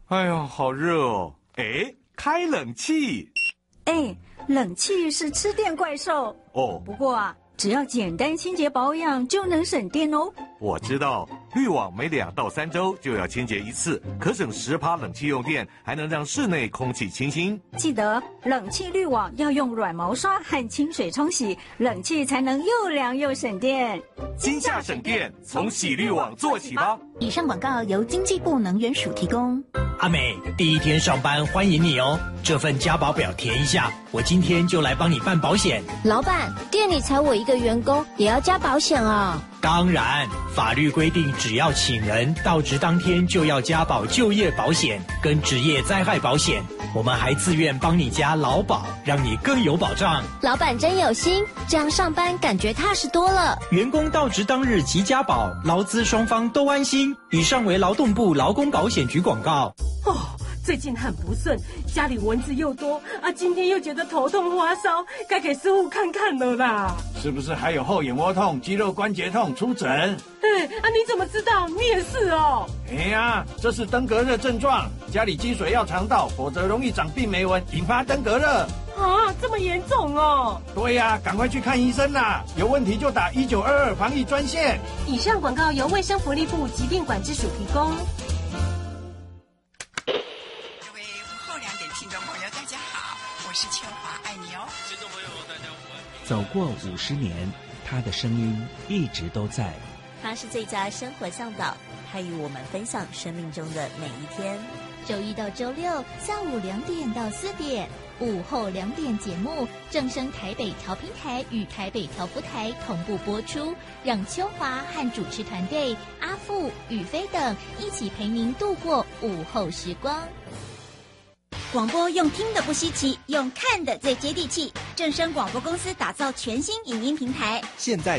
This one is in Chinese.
哎呀，好热哦！哎，开冷气。 哎，冷气是吃电怪兽哦。 不过啊，只要简单清洁保养就能省电哦。 我知道，滤网每2到3周就要清洁一次，可省10%冷气用电，还能让室内空气清新。 记得冷气滤网要用软毛刷和清水冲洗，冷气才能又凉又省电。 今夏省电，从洗滤网做起吧。 以上广告由经济部能源署提供。 阿美，第一天上班欢迎你哦，这份加保表填一下，我今天就来帮你办保险。 老板，店里才我一个员工，也要加保险啊？ 当然，法律规定只要请人到职当天就要加保就业保险跟职业灾害保险，我们还自愿帮你加劳保，让你更有保障。 老板真有心，这样上班感觉踏实多了。 员工到职当日即加保，劳资双方都安心。以上为劳动部劳工保险局广告。 最近很不顺，家里蚊子又多啊，今天又觉得头痛发烧，该给师傅看看了啦。 是不是还有后眼窝痛、肌肉关节痛？出诊。 你怎么知道？你也是哦。 哎呀，这是登革热症状，家里积水要肠道，否则容易长病媒蚊，引发登革热。 啊，这么严重哦？ 对呀，赶快去看医生啦！有问题就打1922防疫专线。 以上广告由卫生福利部疾病管制署提供。 是秋华，爱你哦！ 听众朋友，大家午安。 走过50年，他的声音一直都在。 他是最佳生活向导，他与我们分享生命中的每一天。 周一到周六下午2点到4点，午后2点节目正声台北调频台与台北调福台同步播出，让秋华和主持团队阿富、宇飞等一起陪您度过午后时光。 广播用听的不稀奇，用看的最接地气。正声广播公司打造全新影音平台， 现在